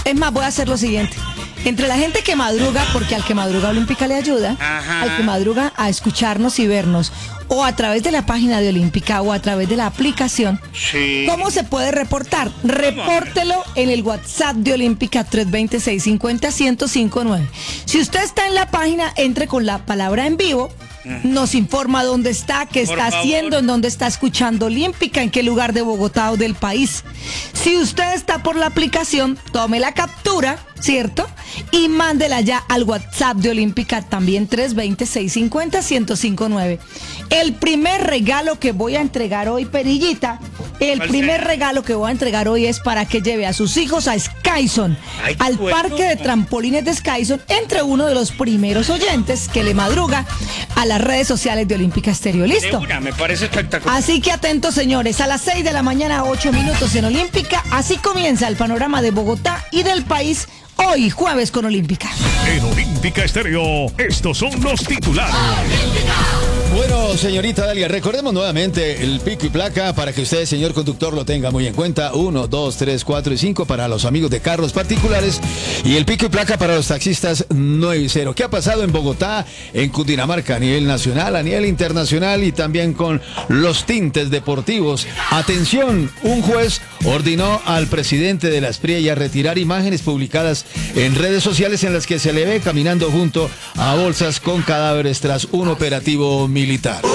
Es más, voy a hacer lo siguiente. Entre la gente que madruga, porque al que madruga Olímpica le ayuda, al que madruga a escucharnos y vernos, o a través de la página de Olímpica o a través de la aplicación, ¿cómo se puede reportar? Repórtelo en el WhatsApp de Olímpica 320-650-1059. Si usted está en la página, entre con la palabra en vivo, nos informa dónde está, qué está haciendo, en dónde está escuchando Olímpica, en qué lugar de Bogotá o del país. Si usted está por la aplicación, tome la captura, ¿cierto? Y mándela ya al WhatsApp de Olímpica, también 320-650-1059. El primer regalo que voy a entregar hoy, Perillita, regalo que voy a entregar hoy es para que lleve a sus hijos a Skyzone, al parque de trampolines de Skyzone, entre uno de los primeros oyentes que le madruga a las redes sociales de Olímpica Estéreo. ¿Listo? Me parece espectacular. Así que atentos, señores, a las 6 de la mañana, 8 minutos en Olímpica. Así comienza el panorama de Bogotá y del país hoy, jueves con Olímpica. En Olímpica Estéreo, estos son los titulares. Bueno, señorita Dalia, recordemos nuevamente el pico y placa para que usted, señor conductor, lo tenga muy en cuenta. 1, 2, 3, 4 y 5 para los amigos de carros particulares y el pico y placa para los taxistas 9 y 0. ¿Qué ha pasado en Bogotá, en Cundinamarca, a nivel nacional, a nivel internacional y también con los tintes deportivos? Atención, un juez ordenó al presidente de la Asprilla retirar imágenes publicadas en redes sociales en las que se le ve caminando junto a bolsas con cadáveres tras un operativo militar.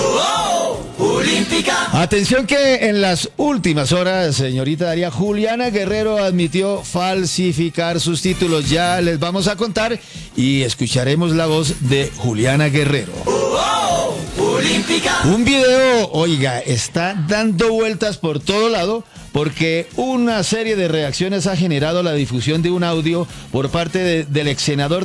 Atención que en las últimas horas, señorita Daria, Juliana Guerrero admitió falsificar sus títulos. Ya les vamos a contar y escucharemos la voz de Juliana Guerrero. Un video, oiga, está dando vueltas por todo lado porque una serie de reacciones ha generado la difusión de un audio por parte del ex senador